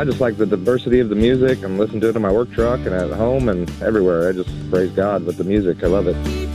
I just like the diversity of the music. I'm listening to it in my work truck and at home and everywhere. I just praise God with the music. I love it.